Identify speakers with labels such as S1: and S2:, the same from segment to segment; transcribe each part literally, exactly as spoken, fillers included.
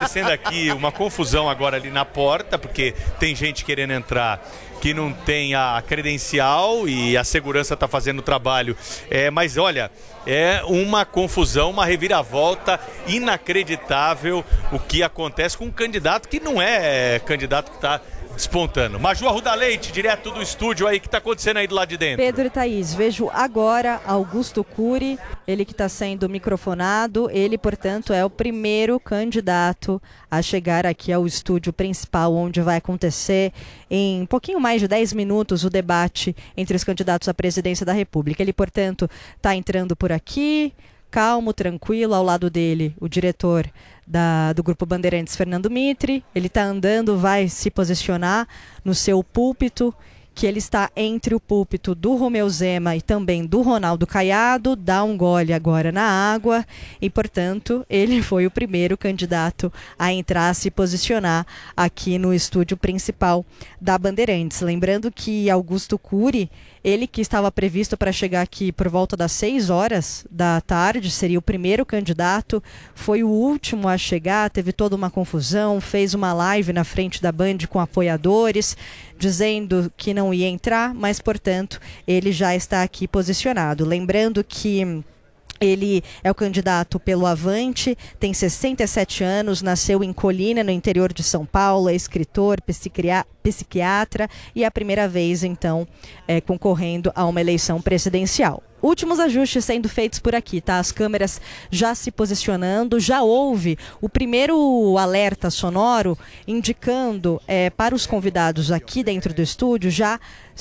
S1: acontecendo aqui uma confusão agora ali na porta, porque tem gente querendo entrar que não tem a credencial e a segurança está fazendo o trabalho. É, mas olha, é uma confusão, uma reviravolta inacreditável o que acontece com um candidato que não é candidato que está despontando. Maju Arruda Leite, direto do estúdio aí, o que está acontecendo aí do lado de dentro?
S2: Pedro e Thaís, vejo agora Augusto Cury, ele que está sendo microfonado, ele, portanto, é o primeiro candidato a chegar aqui ao estúdio principal, onde vai acontecer em um pouquinho mais de dez minutos o debate entre os candidatos à presidência da República. Ele, portanto, está entrando por aqui, calmo, tranquilo, ao lado dele o diretor da, do Grupo Bandeirantes, Fernando Mitre. Ele está andando, vai se posicionar no seu púlpito, que ele está entre o púlpito do Romeu Zema e também do Ronaldo Caiado, dá um gole agora na água e, portanto, ele foi o primeiro candidato a entrar, a se posicionar aqui no estúdio principal da Bandeirantes. Lembrando que Augusto Cury, ele que estava previsto para chegar aqui por volta das seis horas da tarde, seria o primeiro candidato, foi o último a chegar, teve toda uma confusão, fez uma live na frente da Band com apoiadores, dizendo que não ia entrar, mas, portanto, ele já está aqui posicionado. Lembrando que ele é o candidato pelo Avante, tem sessenta e sete anos, nasceu em Colina, no interior de São Paulo, é escritor, psiquiatra e é a primeira vez, então, é, concorrendo a uma eleição presidencial. Últimos ajustes sendo feitos por aqui, tá? As câmeras já se posicionando, já houve o primeiro alerta sonoro indicando é, para os convidados aqui dentro do estúdio já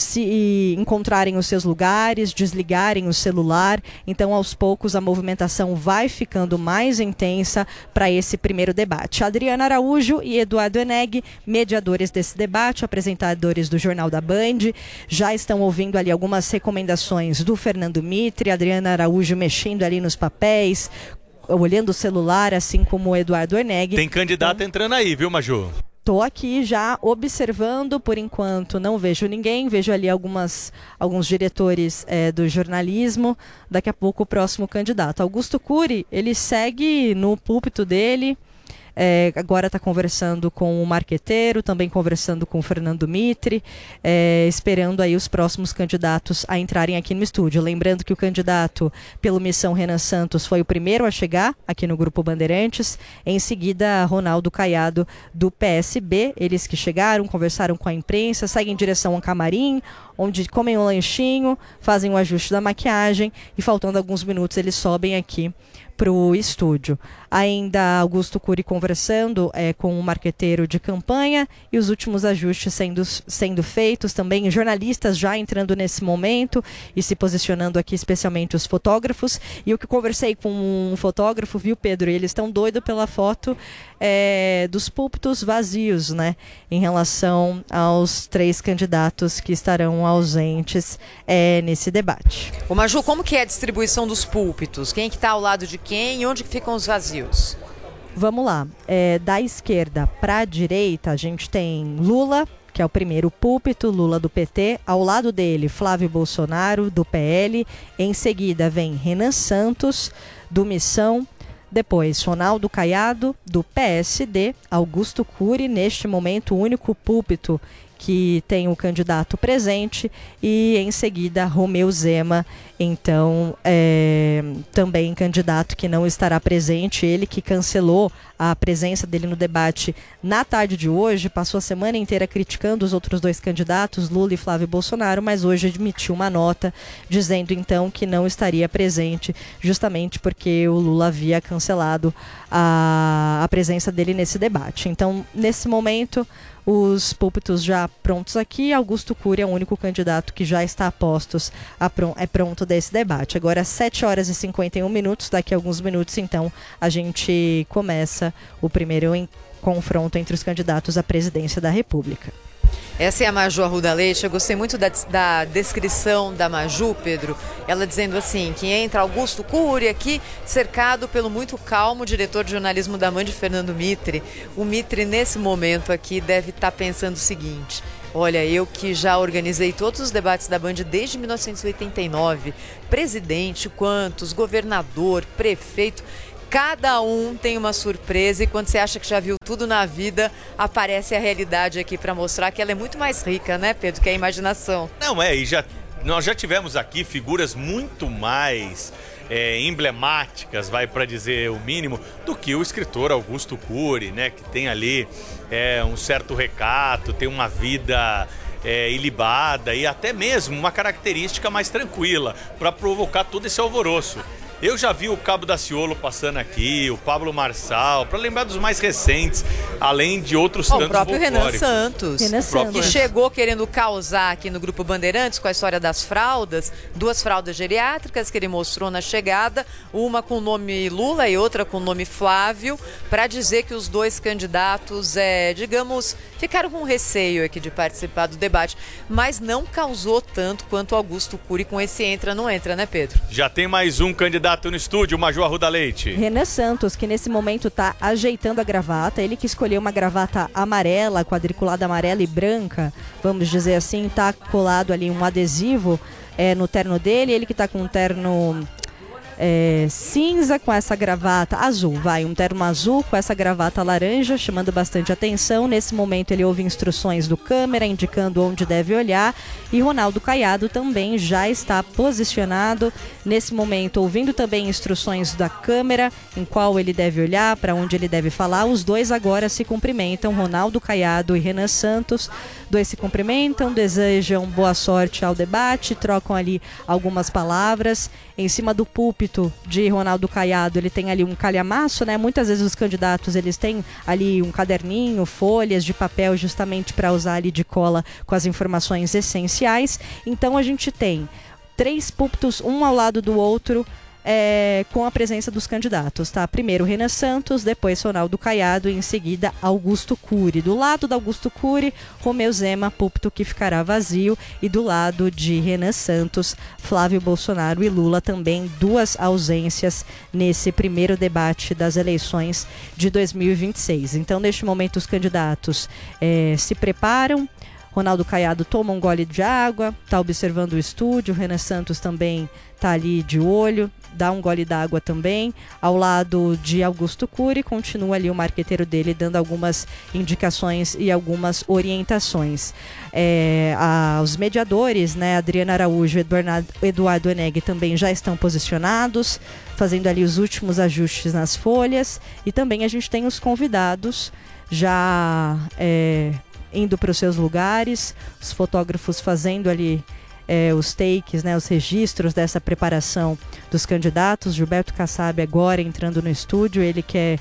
S2: se encontrarem os seus lugares, desligarem o celular. Então, aos poucos, a movimentação vai ficando mais intensa para esse primeiro debate. Adriana Araújo e Eduardo Eneg, mediadores desse debate, apresentadores do Jornal da Band, já estão ouvindo ali algumas recomendações do Fernando Mitre, Adriana Araújo mexendo ali nos papéis, olhando o celular, assim como o Eduardo Eneg.
S1: Tem candidato então entrando aí, viu, Maju?
S2: Estou aqui já observando, por enquanto não vejo ninguém, vejo ali algumas, alguns diretores é, do jornalismo, daqui a pouco o próximo candidato. Augusto Cury, ele segue no púlpito dele, É, agora está conversando com o marqueteiro, também conversando com o Fernando Mitre, é, esperando aí os próximos candidatos a entrarem aqui no estúdio. Lembrando que o candidato pelo Missão Renan Santos foi o primeiro a chegar aqui no Grupo Bandeirantes, em seguida Ronaldo Caiado do P S B, eles que chegaram, conversaram com a imprensa, seguem em direção ao camarim, onde comem um lanchinho, fazem o ajuste da maquiagem e faltando alguns minutos eles sobem aqui para o estúdio. Ainda Augusto Cury conversando é, com o marqueteiro de campanha e os últimos ajustes sendo, sendo feitos também, jornalistas já entrando nesse momento e se posicionando aqui, especialmente os fotógrafos. E o que conversei com um fotógrafo, viu, Pedro? Eles estão doidos pela foto é, dos púlpitos vazios, né? Em relação aos três candidatos que estarão ausentes é, nesse debate.
S3: Ô Maju, como que é a distribuição dos púlpitos? Quem que está ao lado de quem e onde que ficam os vazios?
S2: Vamos lá. É, da esquerda para a direita, a gente tem Lula, que é o primeiro púlpito, Lula do P T. Ao lado dele, Flávio Bolsonaro, do P L. Em seguida, vem Renan Santos, do Missão. Depois, Ronaldo Caiado, do P S D. Augusto Cury, neste momento, o único púlpito que tem o candidato presente, e em seguida Romeu Zema, então é, também candidato que não estará presente, ele que cancelou a presença dele no debate na tarde de hoje, passou a semana inteira criticando os outros dois candidatos, Lula e Flávio Bolsonaro, mas hoje admitiu uma nota dizendo então que não estaria presente, justamente porque o Lula havia cancelado a, a presença dele nesse debate. Então, nesse momento, os púlpitos já prontos aqui, Augusto Cury é o único candidato que já está a postos, a pron- é pronto desse debate. Agora, sete horas e cinquenta e um minutos, daqui a alguns minutos, então, a gente começa o primeiro em- confronto entre os candidatos à presidência da República.
S3: Essa é a Maju Arruda Leite. Eu gostei muito da, da descrição da Maju, Pedro. Ela dizendo assim, que entra Augusto Cury aqui, cercado pelo muito calmo diretor de jornalismo da Band, Fernando Mitre. O Mitre, nesse momento aqui, deve estar pensando o seguinte: olha, eu que já organizei todos os debates da Band desde mil novecentos e oitenta e nove, presidente, quantos, governador, prefeito, Cada um tem uma surpresa e quando você acha que já viu tudo na vida, aparece a realidade aqui para mostrar que ela é muito mais rica, né, Pedro, que a imaginação.
S1: Não, é, e já, nós já tivemos aqui figuras muito mais é, emblemáticas, vai para dizer o mínimo, do que o escritor Augusto Cury, né, que tem ali é, um certo recato, tem uma vida é, ilibada e até mesmo uma característica mais tranquila para provocar todo esse alvoroço. Eu já vi o Cabo Daciolo passando aqui, o Pablo Marçal, para lembrar dos mais recentes, além de outros
S3: oh,
S1: tantos
S3: o próprio Renan Santos,
S2: Renan Santos,
S3: que chegou querendo causar aqui no Grupo Bandeirantes com a história das fraldas, duas fraldas geriátricas que ele mostrou na chegada, uma com o nome Lula e outra com o nome Flávio, para dizer que os dois candidatos, é, digamos, ficaram com receio aqui de participar do debate, mas não causou tanto quanto Augusto Cury com esse entra, não entra, né, Pedro?
S1: Já tem mais um candidato no estúdio, Major Arruda Leite.
S2: Renan Santos, que nesse momento está ajeitando a gravata, ele que escolheu uma gravata amarela, quadriculada amarela e branca, vamos dizer assim, está colado ali um adesivo é, no terno dele, ele que está com um terno é, cinza com essa gravata azul, vai, um terno azul com essa gravata laranja, chamando bastante atenção. Nesse momento ele ouve instruções do câmera, indicando onde deve olhar, e Ronaldo Caiado também já está posicionado nesse momento, ouvindo também instruções da câmera, em qual ele deve olhar, para onde ele deve falar. Os dois agora se cumprimentam, Ronaldo Caiado e Renan Santos, dois se cumprimentam, desejam boa sorte ao debate, trocam ali algumas palavras. Em cima do púlpito de Ronaldo Caiado, ele tem ali um calhamaço, né? Muitas vezes os candidatos, eles têm ali um caderninho, folhas de papel, justamente para usar ali de cola com as informações essenciais. Então a gente tem três púlpitos, um ao lado do outro, É, com a presença dos candidatos, tá? Primeiro Renan Santos, depois Ronaldo Caiado e em seguida Augusto Cury. Do lado do Augusto Cury, Romeu Zema, púlpito que ficará vazio, e do lado de Renan Santos, Flávio Bolsonaro e Lula, também duas ausências nesse primeiro debate das eleições de dois mil e vinte e seis. Então, neste momento, os candidatos é, se preparam. Ronaldo Caiado toma um gole de água, está observando o estúdio. Renan Santos também está ali de olho, dá um gole d'água também. Ao lado de Augusto Cury, continua ali o marqueteiro dele dando algumas indicações e algumas orientações. É, a, os mediadores, né, Adriana Araújo e Eduardo Eneg, também já estão posicionados, fazendo ali os últimos ajustes nas folhas. E também a gente tem os convidados já é, indo para os seus lugares, os fotógrafos fazendo ali é, os takes, né, os registros dessa preparação dos candidatos. Gilberto Kassab agora entrando no estúdio, ele que é,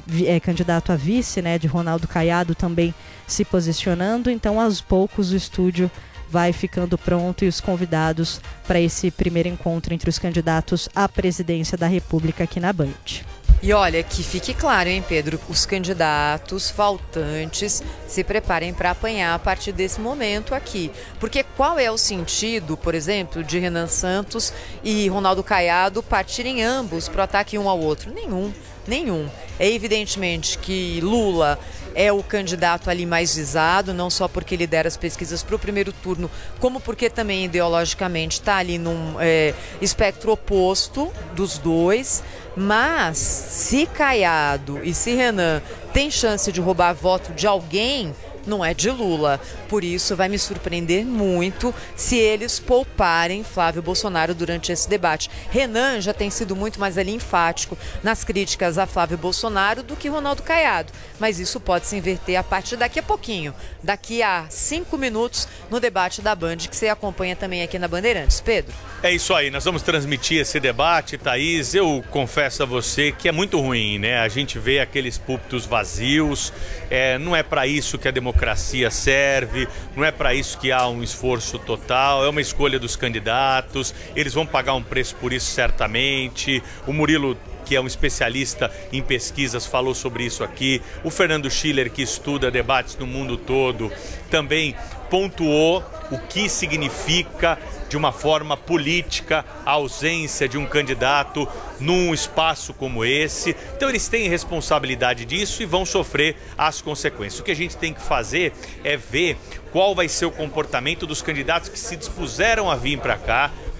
S2: é candidato a vice, né, de Ronaldo Caiado, também se posicionando. Então, aos poucos, o estúdio vai ficando pronto e os convidados para esse primeiro encontro entre os candidatos à presidência da República aqui na Band.
S3: E olha, que fique claro, hein, Pedro, os candidatos faltantes se preparem para apanhar a partir desse momento aqui. Porque qual é o sentido, por exemplo, de Renan Santos e Ronaldo Caiado partirem ambos para o ataque um ao outro? Nenhum, nenhum. É evidentemente que Lula é o candidato ali mais visado, não só porque lidera as pesquisas para o primeiro turno, como porque também ideologicamente está ali num é, espectro oposto dos dois. Mas se Caiado e se Renan tem chance de roubar voto de alguém, não é de Lula. Por isso vai me surpreender muito se eles pouparem Flávio Bolsonaro durante esse debate. Renan já tem sido muito mais ali enfático nas críticas a Flávio Bolsonaro do que Ronaldo Caiado. Mas isso pode se inverter a partir daqui a pouquinho, daqui a cinco minutos, no debate da Band, que você acompanha também aqui na Bandeirantes. Pedro?
S1: É isso aí, nós vamos transmitir esse debate, Thaís. Eu confesso a você que é muito ruim, né? A gente vê aqueles púlpitos vazios, é, não é para isso que a democracia serve, não é para isso que há um esforço total, é uma escolha dos candidatos, eles vão pagar um preço por isso certamente. O Murilo, que é um especialista em pesquisas, falou sobre isso aqui. O Fernando Schiller, que estuda debates no mundo todo, também pontuou o que significa de uma forma política a ausência de um candidato num espaço como esse. Então eles têm responsabilidade disso e vão sofrer as consequências. O que a gente tem que fazer é ver qual vai ser o comportamento dos candidatos que se dispuseram a vir para cá,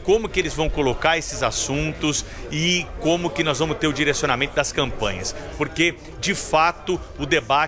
S1: como que eles vão colocar esses assuntos e como que nós vamos ter o direcionamento das campanhas. Porque, de fato, o debate